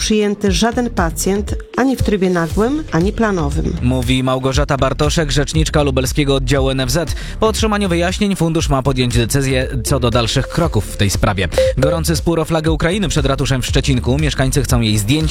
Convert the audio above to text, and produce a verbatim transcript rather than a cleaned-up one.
przyjęty żaden pacjent, ani w trybie nagłym, ani planowym. Mówi Małgorzata Bartoszek, rzeczniczka lubelskiego oddziału N F Z. Po otrzymaniu wyjaśnień fundusz ma podjąć decyzję co do dalszych kroków w tej sprawie. Gorący spór o flagę Ukrainy przed ratuszem w Szczecinku. Mieszkańcy chcą jej zdjęcia.